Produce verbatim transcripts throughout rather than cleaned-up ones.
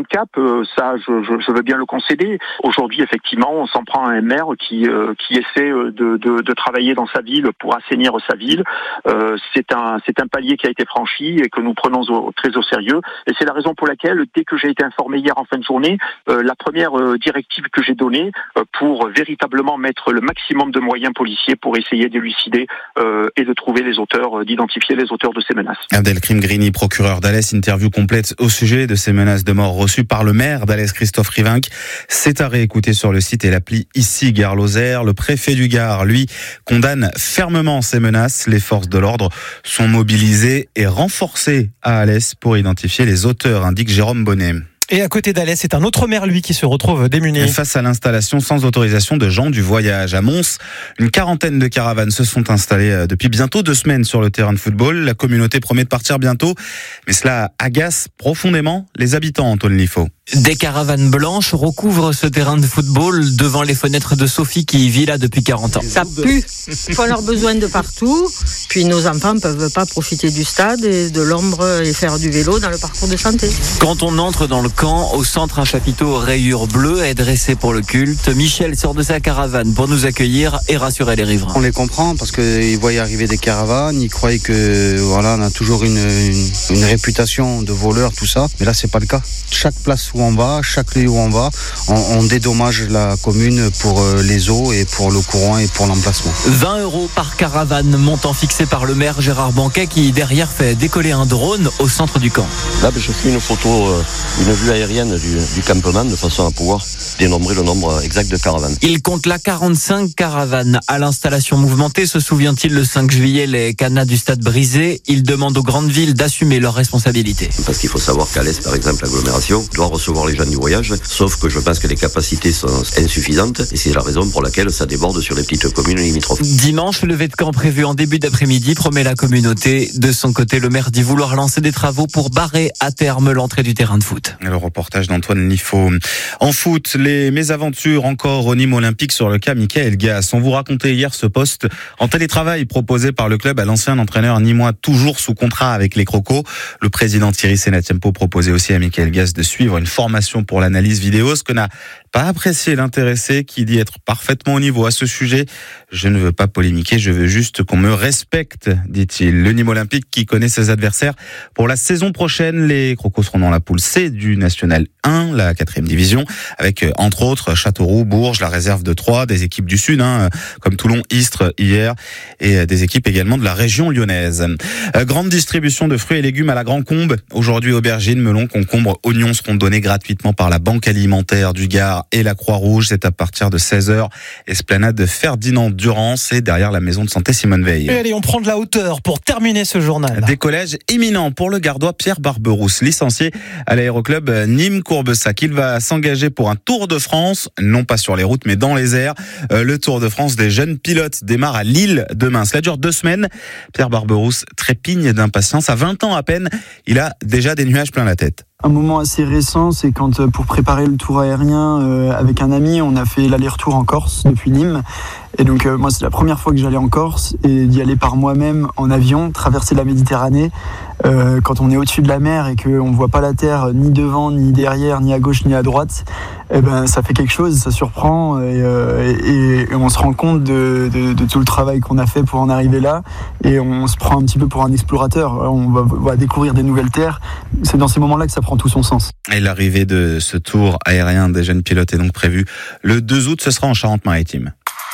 de cap, euh, ça, je, je, je veux bien le concéder. Aujourd'hui, effectivement, on s'en prend à un maire qui euh, qui essaie de, de, de travailler dans sa ville pour assainir sa ville. Euh, c'est un c'est un palier qui a été franchi et que nous prenons au, très au sérieux. Et c'est la raison pour laquelle, dès que j'ai été informé hier en fin de journée, euh, la première euh, directive que j'ai donnée euh, pour véritablement mettre le maximum de moyens policiers pour essayer d'élucider euh, et de trouver les auteurs, euh, d'identifier les auteurs de ces menaces. Abdelkrim Grini, procureur d'Alès, interview complète au sujet de ces menaces de mort reçues par le maire d'Alès, Christophe Rivinc. C'est à réécouter sur le site et l'appli Ici Gare Lozère. Le préfet du Gard, lui, condamne fermement ces menaces. Les forces de l'ordre sont mobilisées et renforcées à Alès pour identifier les auteurs, indique Jérôme Bonnet. Et à côté d'Alès, c'est un autre maire, lui, qui se retrouve démuni. Face à l'installation sans autorisation de gens du voyage. À Mons, une quarantaine de caravanes se sont installées depuis bientôt deux semaines sur le terrain de football. La communauté promet de partir bientôt, mais cela agace profondément les habitants, Antoine Lifo. Des caravanes blanches recouvrent ce terrain de football devant les fenêtres de Sophie qui y vit là depuis quarante ans. Ça pue. Ils font leurs besoins de partout. Puis nos enfants ne peuvent pas profiter du stade et de l'ombre et faire du vélo dans le parcours de santé. Quand on entre dans le camp, au centre, un chapiteau rayures bleues est dressé pour le culte. Michel sort de sa caravane pour nous accueillir et rassurer les riverains. On les comprend parce qu'ils voyaient arriver des caravanes, ils croyaient que voilà, on a toujours une, une, une réputation de voleurs, tout ça. Mais là, c'est pas le cas. Chaque place où on va, chaque lieu où on va, on, on dédommage la commune pour les eaux et pour le courant et pour l'emplacement. vingt euros par caravane, montant fixé par le maire Gérard Banquet qui derrière fait décoller un drone au centre du camp. Là, je fais une photo, une vue aérienne du, du campement de façon à pouvoir dénombrer le nombre exact de caravanes. Il compte là quarante-cinq caravanes. À l'installation mouvementée, se souvient-il le cinq juillet, les cadenas du stade brisés. Il demande aux grandes villes d'assumer leurs responsabilités. Parce qu'il faut savoir qu'à l'Est, par exemple, l'agglomération doit recevoir les gens du voyage, sauf que je pense que les capacités sont insuffisantes et c'est la raison pour laquelle ça déborde sur les petites communes limitrophes. Dimanche, levée de camp prévue en début d'après-midi, promet la communauté. De son côté, le maire dit vouloir lancer des travaux pour barrer à terme l'entrée du terrain de foot. Le reportage d'Antoine Lifo. En foot, les mésaventures encore au Nîmes Olympique sur le cas Michael Gass. On vous racontait hier ce poste en télétravail proposé par le club à l'ancien entraîneur nîmois toujours sous contrat avec les Crocos. Le président Thierry Senatiempo proposait aussi à Michael Gass de suivre une formation pour l'analyse vidéo, ce que n'a pas apprécié l'intéressé qui dit être parfaitement au niveau à ce sujet. Je ne veux pas polémiquer, je veux juste qu'on me respecte, dit-il. Le Nîmes Olympique qui connaît ses adversaires pour la saison prochaine. Les Crocos seront dans la poule C du National un, la quatrième division, avec entre autres Châteauroux, Bourges, la réserve de Troyes, des équipes du Sud, hein, comme Toulon, Istres hier, et des équipes également de la région lyonnaise. Grande distribution de fruits et légumes à la Grand Combe. Aujourd'hui, aubergines, melons, concombres, oignons seront donnés gratuitement par la Banque alimentaire du Gard et la Croix-Rouge. C'est à partir de seize heures. Esplanade de Ferdinand Durance et derrière la maison de santé Simone Veil. Et allez, on prend de la hauteur pour terminer ce journal. Décollage imminent pour le Gardois Pierre Barberousse, licencié à l'aéroclub Nîmes-Courbessac. Il va s'engager pour un Tour de France, non pas sur les routes mais dans les airs. Le Tour de France des jeunes pilotes démarre à Lille demain. Cela dure deux semaines. Pierre Barberousse trépigne d'impatience. À vingt ans à peine, il a déjà des nuages plein la tête. Un moment assez récent, c'est quand pour préparer le tour aérien euh, avec un ami, on a fait l'aller-retour en Corse depuis Nîmes. Et donc euh, moi c'est la première fois que j'allais en Corse et d'y aller par moi-même en avion, traverser la Méditerranée. Euh, quand on est au-dessus de la mer et qu'on ne voit pas la terre ni devant, ni derrière, ni à gauche, ni à droite, eh ben, ça fait quelque chose, ça surprend et, euh, et, et on se rend compte de, de, de tout le travail qu'on a fait pour en arriver là et on se prend un petit peu pour un explorateur. On va, va découvrir des nouvelles terres. C'est dans ces moments-là que ça prend tout son sens. Et l'arrivée de ce tour aérien des jeunes pilotes est donc prévue le deux août, ce sera en Charente-Maritime.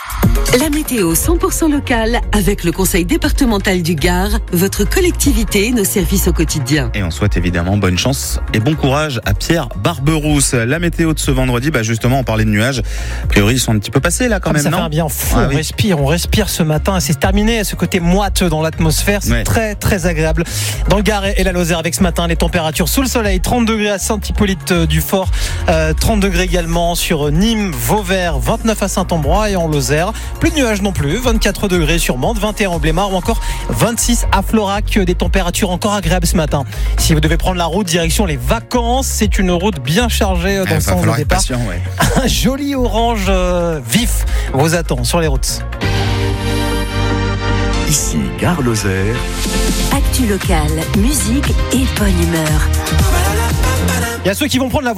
La météo cent pour cent locale avec le Conseil départemental du Gard, votre collectivité, nos services au quotidien. Et on souhaite évidemment bonne chance et bon courage à Pierre Barberousse. La météo de ce vendredi, bah justement, on parlait de nuages. A priori, ils sont un petit peu passés là quand ah, même, ça non? fait un bien fou, ah, on oui. respire, on respire ce matin. C'est terminé, ce côté moite dans l'atmosphère. C'est ouais. très très agréable. Dans le Gard et la Lozère avec ce matin, les températures sous le soleil, trente degrés à Saint-Hippolyte-du-Fort, euh, trente degrés également sur Nîmes, Vauvert, vingt-neuf à Saint-Ambrois et en Lozère. Plus de nuages non plus, vingt-quatre degrés sur Mantes, vingt et un en Blémard ou encore vingt-six à Florac, des températures encore agréables ce matin. Si vous devez prendre la route direction les vacances, c'est une route bien chargée dans le sens de départ. Patient, ouais. Un joli orange euh, vif vous attend sur les routes. Ici Gare Lozère. Actu locale, musique et bonne humeur. Il y a ceux qui vont prendre la